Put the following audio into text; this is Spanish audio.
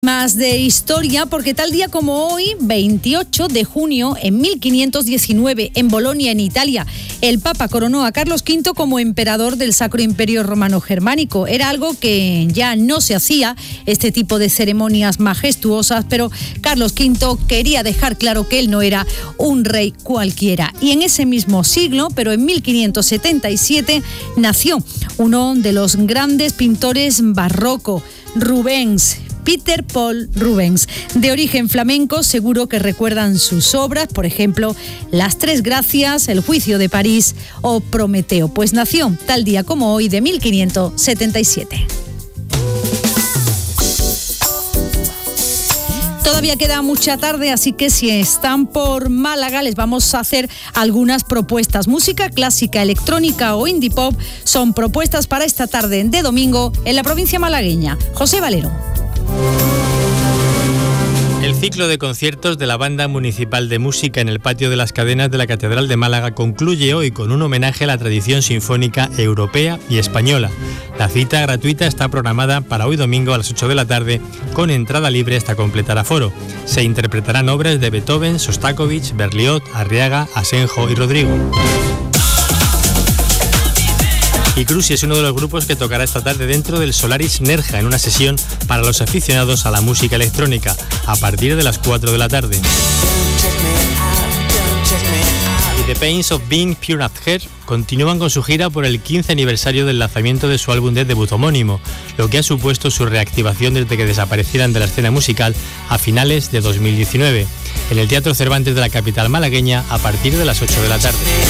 Más de historia, porque tal día como hoy, 28 de junio, en 1519, en Bolonia, en Italia, el Papa coronó a Carlos V como emperador del Sacro Imperio Romano Germánico. Era algo que ya no se hacía, este tipo de ceremonias majestuosas, pero Carlos V quería dejar claro que él no era un rey cualquiera. Y en ese mismo siglo, pero en 1577, nació uno de los grandes pintores barroco, Rubens. Peter Paul Rubens, de origen flamenco, seguro que recuerdan sus obras, por ejemplo, Las Tres Gracias, El Juicio de París o Prometeo, pues nació tal día como hoy de 1577. Todavía queda mucha tarde, así que si están por Málaga les vamos a hacer algunas propuestas. Música clásica, electrónica o indie pop son propuestas para esta tarde de domingo en la provincia malagueña. José Valero. El ciclo de conciertos de la Banda Municipal de Música en el Patio de las Cadenas de la Catedral de Málaga concluye hoy con un homenaje a la tradición sinfónica europea y española. La cita gratuita está programada para hoy domingo a las 8 de la tarde, con entrada libre hasta completar aforo. Se interpretarán obras de Beethoven, Sostakovich, Berlioz, Arriaga, Asenjo y Rodrigo. Y Cruci es uno de los grupos que tocará esta tarde dentro del Solaris Nerja en una sesión para los aficionados a la música electrónica a partir de las 4 de la tarde. Y The Pains of Being Pure at Heart continúan con su gira por el 15 aniversario del lanzamiento de su álbum de debut homónimo, lo que ha supuesto su reactivación desde que desaparecieran de la escena musical a finales de 2019, en el Teatro Cervantes de la capital malagueña a partir de las 8 de la tarde.